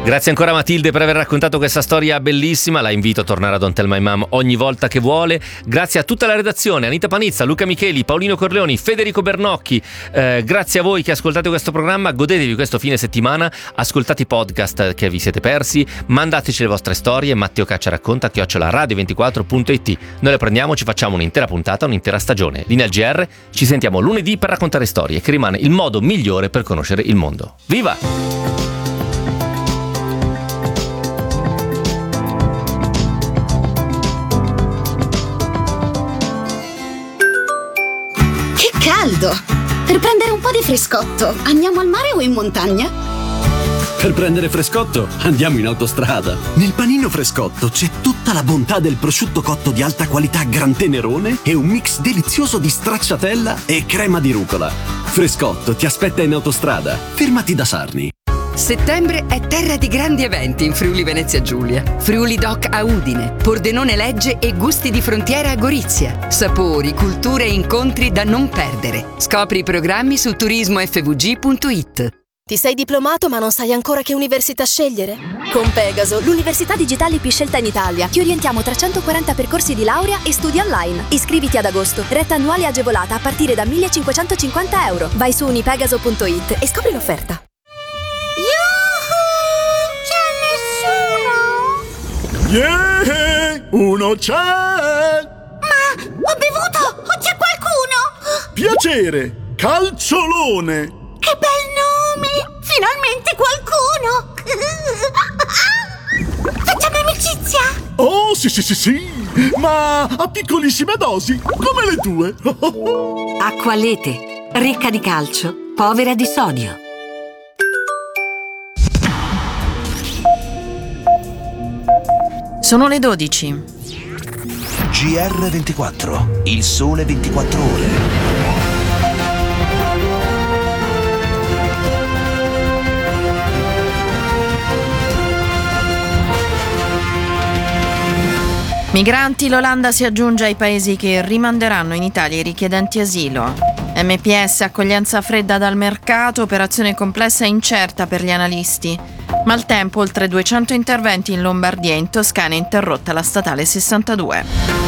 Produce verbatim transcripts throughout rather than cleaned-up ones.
Grazie ancora Matilde per aver raccontato questa storia bellissima, la invito a tornare a Don't Tell My Mom ogni volta che vuole. Grazie a tutta la redazione, Anita Panizza, Luca Micheli, Paolino Corleoni, Federico Bernocchi, eh, grazie a voi che ascoltate questo programma, godetevi questo fine settimana, ascoltate i podcast che vi siete persi, mandateci le vostre storie, Matteo Caccia racconta chiocciola radio ventiquattro punto it. Noi le prendiamo, ci facciamo un'intera puntata, un'intera stagione. Linea L G R, ci sentiamo lunedì per raccontare storie, che rimane il modo migliore per conoscere il mondo. Viva! Caldo! Per prendere un po' di frescotto, andiamo al mare o in montagna? Per prendere frescotto, andiamo in autostrada. Nel panino Frescotto c'è tutta la bontà del prosciutto cotto di alta qualità Gran Tenerone e un mix delizioso di stracciatella e crema di rucola. Frescotto ti aspetta in autostrada. Fermati da Sarni. Settembre è terra di grandi eventi in Friuli Venezia Giulia. Friuli Doc a Udine, Pordenone Legge e Gusti di Frontiera a Gorizia. Sapori, culture e incontri da non perdere. Scopri i programmi su turismo f v g punto i t. Ti sei diplomato ma non sai ancora che università scegliere? Con Pegaso, l'università digitale più scelta in Italia, ti orientiamo trecentoquaranta percorsi di laurea e studi online. Iscriviti ad agosto, retta annuale agevolata a partire da millecinquecentocinquanta euro. Vai su unipegaso punto i t e scopri l'offerta. Yeah, uno c'è! Ma ho bevuto! O c'è qualcuno? Piacere, Calciolone! Che bel nome! Finalmente qualcuno! Facciamo amicizia! Oh, sì, sì, sì, sì! Ma a piccolissime dosi, come le tue! Acqualete, ricca di calcio, povera di sodio. Sono le dodici. G R ventiquattro, il sole ventiquattro ore. Migranti, l'Olanda si aggiunge ai paesi che rimanderanno in Italia i richiedenti asilo. M P S, accoglienza fredda dal mercato, operazione complessa e incerta per gli analisti. Maltempo, oltre duecento interventi in Lombardia e in Toscana, interrotta la statale sessantadue.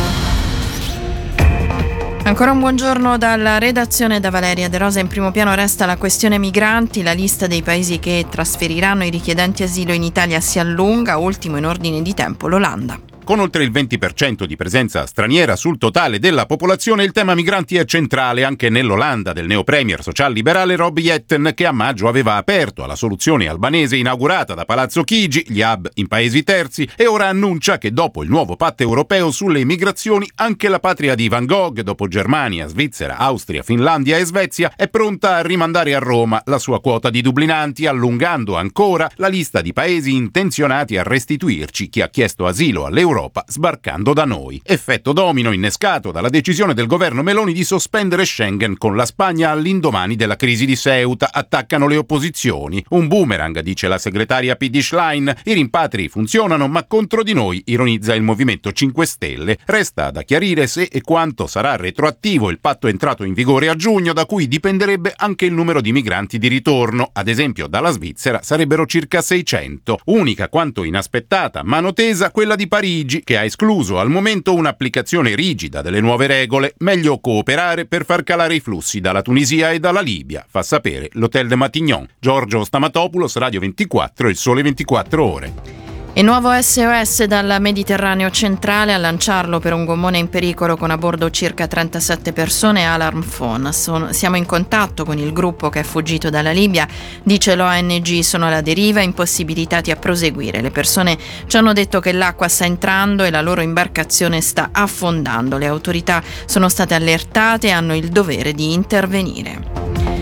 Ancora un buongiorno dalla redazione da Valeria De Rosa. In primo piano resta la questione migranti. La lista dei paesi che trasferiranno i richiedenti asilo in Italia si allunga, ultimo in ordine di tempo l'Olanda. Con oltre il venti per cento di presenza straniera sul totale della popolazione, il tema migranti è centrale anche nell'Olanda del neopremier social-liberale Rob Jetten, che a maggio aveva aperto alla soluzione albanese inaugurata da Palazzo Chigi, gli hub in paesi terzi, e ora annuncia che dopo il nuovo patto europeo sulle migrazioni anche la patria di Van Gogh, dopo Germania, Svizzera, Austria, Finlandia e Svezia, è pronta a rimandare a Roma la sua quota di dublinanti, allungando ancora la lista di paesi intenzionati a restituirci chi ha chiesto asilo all'Europa sbarcando da noi. Effetto domino innescato dalla decisione del governo Meloni di sospendere Schengen con la Spagna all'indomani della crisi di Ceuta. Attaccano le opposizioni. Un boomerang, dice la segretaria P D Schlein. I rimpatri funzionano, ma contro di noi, ironizza il Movimento cinque Stelle. Resta da chiarire se e quanto sarà retroattivo il patto entrato in vigore a giugno, da cui dipenderebbe anche il numero di migranti di ritorno. Ad esempio, dalla Svizzera sarebbero circa seicento. Unica quanto inaspettata mano tesa quella di Parigi, che ha escluso al momento un'applicazione rigida delle nuove regole. Meglio cooperare per far calare i flussi dalla Tunisia e dalla Libia, fa sapere l'Hotel de Matignon. Giorgio Stamatopoulos, Radio ventiquattro, il sole ventiquattro ore. E nuovo S O S dal Mediterraneo centrale, a lanciarlo per un gommone in pericolo con a bordo circa trentasette persone Alarm Phone. Sono, siamo in contatto con il gruppo che è fuggito dalla Libia, dice l'O N G, sono alla deriva, impossibilitati a proseguire. Le persone ci hanno detto che l'acqua sta entrando e la loro imbarcazione sta affondando. Le autorità sono state allertate e hanno il dovere di intervenire.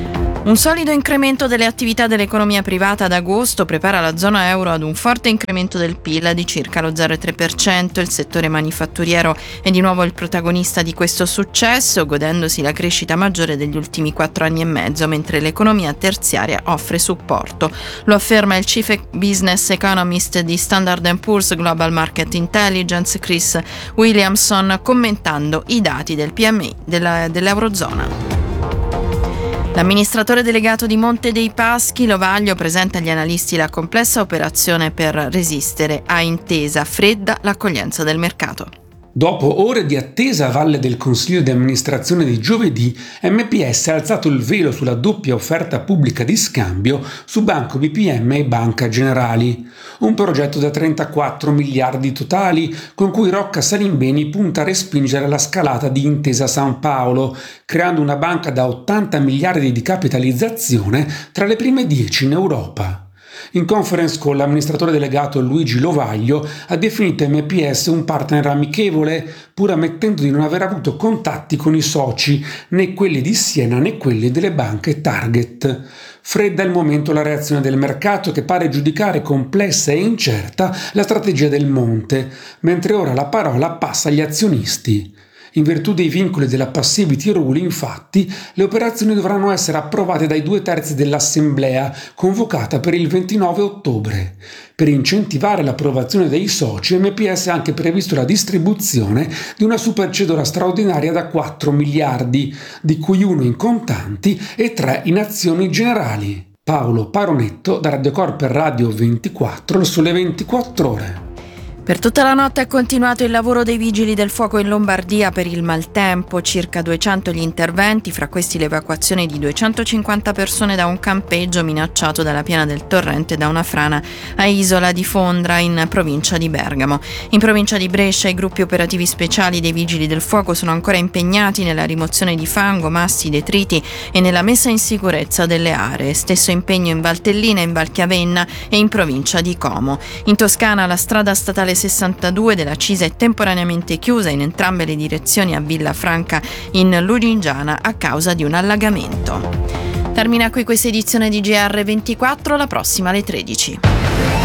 Un solido incremento delle attività dell'economia privata ad agosto prepara la zona euro ad un forte incremento del P I L di circa lo zero virgola tre per cento. Il settore manifatturiero è di nuovo il protagonista di questo successo, godendosi la crescita maggiore degli ultimi quattro anni e mezzo, mentre l'economia terziaria offre supporto. Lo afferma il Chief Business Economist di Standard and Poor's Global Market Intelligence, Chris Williamson, commentando i dati del P M I della, dell'Eurozona. L'amministratore delegato di Monte dei Paschi, Lovaglio, presenta agli analisti la complessa operazione per resistere a Intesa, fredda l'accoglienza del mercato. Dopo ore di attesa a valle del Consiglio di amministrazione di giovedì, M P S ha alzato il velo sulla doppia offerta pubblica di scambio su Banco B P M e Banca Generali, un progetto da trentaquattro miliardi totali con cui Rocca Salimbeni punta a respingere la scalata di Intesa San Paolo, creando una banca da ottanta miliardi di capitalizzazione tra le prime dieci in Europa. In conference call l'amministratore delegato Luigi Lovaglio ha definito M P S un partner amichevole, pur ammettendo di non aver avuto contatti con i soci, né quelli di Siena né quelli delle banche target. Fredda al momento la reazione del mercato, che pare giudicare complessa e incerta la strategia del Monte, mentre ora la parola passa agli azionisti. In virtù dei vincoli della Passivity Rule, infatti, le operazioni dovranno essere approvate dai due terzi dell'assemblea, convocata per il ventinove ottobre. Per incentivare l'approvazione dei soci, M P S ha anche previsto la distribuzione di una supercedora straordinaria da quattro miliardi, di cui uno in contanti e tre in azioni generali. Paolo Paronetto, da Radiocorp per Radio ventiquattro, il Sole ventiquattro Ore. Per tutta la notte è continuato il lavoro dei vigili del fuoco in Lombardia per il maltempo, circa duecento gli interventi, fra questi l'evacuazione di duecentocinquanta persone da un campeggio minacciato dalla piana del torrente e da una frana a Isola di Fondra in provincia di Bergamo. In provincia di Brescia i gruppi operativi speciali dei vigili del fuoco sono ancora impegnati nella rimozione di fango, massi, detriti e nella messa in sicurezza delle aree. Stesso impegno in Valtellina, in Valchiavenna e in provincia di Como. In Toscana la strada statale sessantadue della Cisa è temporaneamente chiusa in entrambe le direzioni a Villafranca in Lunigiana a causa di un allagamento. Termina qui questa edizione di G R ventiquattro, la prossima alle tredici.